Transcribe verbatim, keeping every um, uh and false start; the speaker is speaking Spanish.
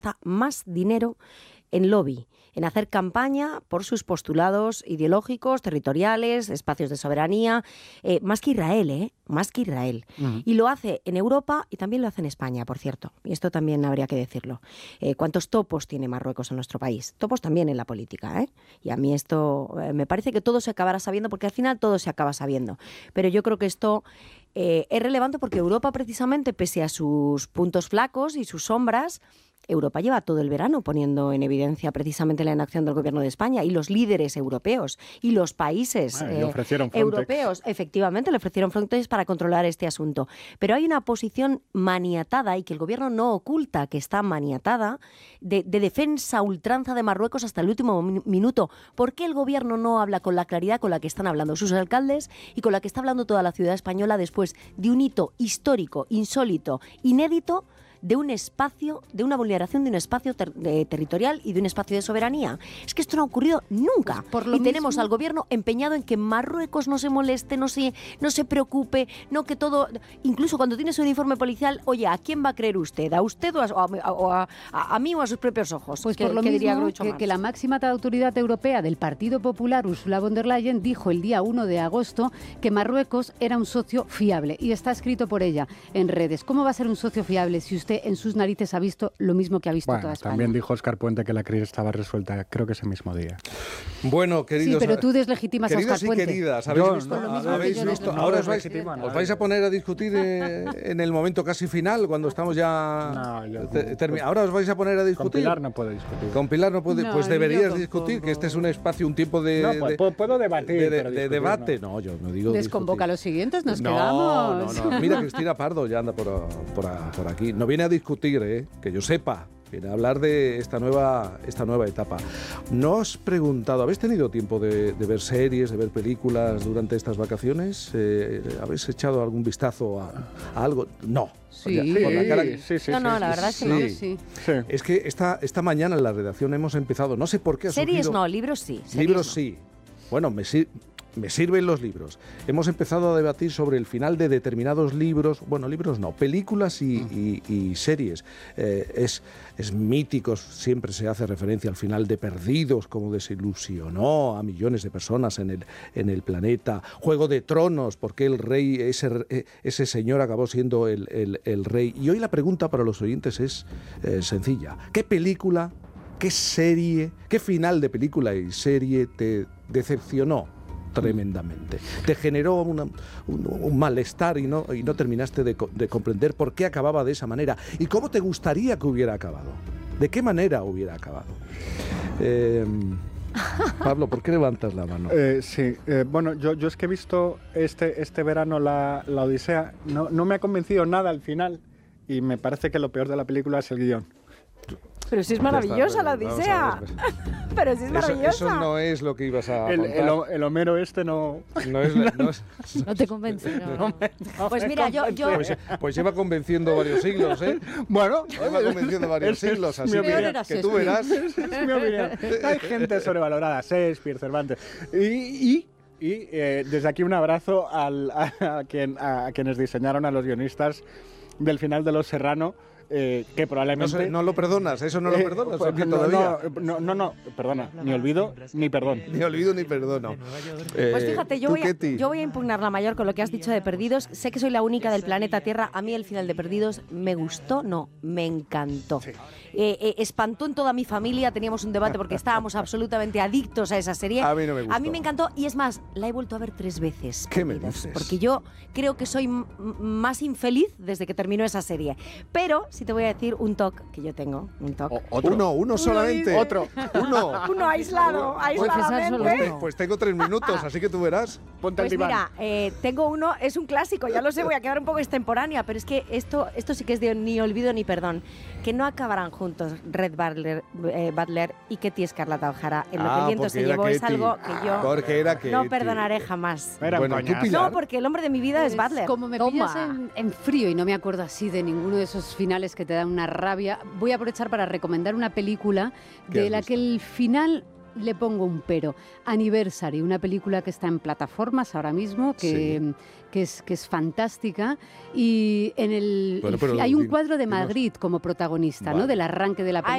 más dinero en lobby, en hacer campaña por sus postulados ideológicos, territoriales, espacios de soberanía, eh, más que Israel, ¿eh? Más que Israel. Uh-huh. Y lo hace en Europa y también lo hace en España, por cierto. Y esto también habría que decirlo. Eh, ¿Cuántos topos tiene Marruecos en nuestro país? Topos también en la política, ¿eh? Y a mí esto eh, me parece que todo se acabará sabiendo, porque al final todo se acaba sabiendo. Pero yo creo que esto eh, es relevante porque Europa, precisamente, pese a sus puntos flacos y sus sombras, Europa lleva todo el verano poniendo en evidencia precisamente la inacción del gobierno de España y los líderes europeos y los países bueno, eh, le ofrecieron europeos, efectivamente, le ofrecieron Frontex para controlar este asunto. Pero hay una posición maniatada y que el gobierno no oculta que está maniatada de, de defensa a ultranza de Marruecos hasta el último minuto. ¿Por qué el gobierno no habla con la claridad con la que están hablando sus alcaldes y con la que está hablando toda la ciudad española después de un hito histórico, insólito, inédito, de un espacio, de una vulneración de un espacio ter- de territorial y de un espacio de soberanía? Es que esto no ha ocurrido nunca. Pues por lo y tenemos mismo... al gobierno empeñado en que Marruecos no se moleste, no se, no se preocupe, no que todo... Incluso cuando tienes un informe policial, oye, ¿a quién va a creer usted? ¿A usted o a, o a, a, a mí o a sus propios ojos? Pues que, por lo que mismo diría Groucho que, Marx. que la máxima autoridad europea del Partido Popular, Ursula von der Leyen, dijo el día uno de agosto que Marruecos era un socio fiable. Y está escrito por ella en redes. ¿Cómo va a ser un socio fiable si usted en sus narices ha visto lo mismo que ha visto bueno, toda España? También dijo Óscar Puente que la crisis estaba resuelta, creo que ese mismo día. Bueno, queridos... Sí, pero tú deslegitimas a Óscar Puente. Queridas, ¿habéis yo, visto? no, ¿habéis visto? Ahora os vais, os vais a poner a discutir eh, en el momento casi final, cuando estamos ya... No, yo, te, termi- ahora os vais a poner a discutir. Con Pilar no puedo discutir. Con Pilar no puede, No, pues yo deberías tampoco. discutir, que este es un espacio, un tiempo de... No, de puedo, puedo debatir, de, de, pero de discutir, debate. No. No, yo no digo Desconvoca a los siguientes, nos no, quedamos. No, no, mira, Cristina Pardo ya anda por, por, por aquí. No viene a discutir, ¿eh? Que yo sepa. Viene a hablar de esta nueva, esta nueva etapa. ¿No os preguntado, habéis tenido tiempo de, de ver series, de ver películas durante estas vacaciones? Eh, ¿Habéis echado algún vistazo a, a algo? No. Sí. Ya, por la cara que- sí, sí, No, sí, no, sí, la verdad sí, es que no. Sí. sí. Es que esta, esta mañana en la redacción hemos empezado, no sé por qué ha Series surgido- no, libros sí. series Libros no. sí. Bueno, me, sir- me sirven los libros. Hemos empezado a debatir sobre el final de determinados libros, bueno, libros no, películas y, y- y series. Eh, es, es mítico, siempre se hace referencia al final de Perdidos, como desilusionó a millones de personas en el, en el planeta. Juego de Tronos, porque el rey, ese, ese señor acabó siendo el, el- el rey. Y hoy la pregunta para los oyentes es eh, sencilla. ¿Qué película, qué serie, qué final de película y serie te decepcionó tremendamente? Te generó una- un, un malestar y no, y no terminaste de, co- de comprender por qué acababa de esa manera. ¿Y cómo te gustaría que hubiera acabado? ¿De qué manera hubiera acabado? Eh, Pablo, ¿por qué levantas la mano? Eh, sí, eh, bueno, yo, yo es que he visto este, este verano la, la Odisea, no, no me ha convencido nada al final y me parece que lo peor de la película es el guión. Pero si es Ya está, maravillosa la vamos a Odisea. ver. Pero si es Eso, maravillosa. eso no es lo que ibas a El, contar. el, Ho- el Homero este no... No es la- no es- No te convence, no. no me- no Pues me mira, yo- convence. yo- Pues, pues lleva convenciendo varios siglos, ¿eh? Bueno, Lleva convenciendo varios esa es siglos, mi así opinión. Peor era que, que tú verás. Shakespeare. es mi opinión. Hay gente sobrevalorada, Shakespeare, Cervantes. Y, y, y, eh, desde aquí un abrazo al, a, a quien, a, a quienes diseñaron a los guionistas del final de Los Serrano, eh, que No, probablemente... sé, no lo perdonas, eso no lo eh, perdonas, pues, ¿o qué no, todavía? no, no, no, perdona, ni olvido ni perdón. Ni olvido ni perdono. Pues Eh, fíjate, yo ¿tú, voy, a, Ketty? yo voy a impugnar la mayor con lo que has dicho de Perdidos. Sé que soy la única del planeta Tierra. A mí el final de Perdidos me gustó, no, me encantó. Eh, eh, espantó en toda mi familia, teníamos un debate porque estábamos absolutamente adictos a esa serie. A mí no me gustó. A mí me encantó y es más, la he vuelto a ver tres veces. ¿Qué me Perdidos, dices? Porque yo creo que soy m- más infeliz desde que terminó esa serie. Pero sí te voy a decir un toque que yo tengo, un toque. O- otro. Uno, uno solamente. Otro. Uno. Uno aislado, Confesar solo Pues, te- uno. pues tengo tres minutos, así que tú verás. Ponte Pues el diván. mira, eh, tengo uno, es un clásico, ya lo sé, voy a quedar un poco extemporánea, pero es que esto, esto sí que es de ni olvido ni perdón. Que no acabarán juntos Red Butler, eh, Butler y Ketty Escarlata O'Hara. En lo Ah, que el viento porque se era llevó es Ketty. algo que yo Porque era Ketty. no perdonaré jamás. Era un Bueno, ¿tú, coñazo. Pilar? No, porque el hombre de mi vida es Pues, Butler. Como me Toma. pillas en, en frío y no me acuerdo así de ninguno de esos finales que te dan una rabia, voy a aprovechar para recomendar una película ¿Qué de has la visto? que el final le pongo un pero. Anniversary, una película que está en plataformas ahora mismo, que, Sí. que, es, que es fantástica. Y en el, Bueno, el pero fi- hay un din- cuadro de dinos. Magritte como protagonista, Vale. ¿no? Del arranque de la película.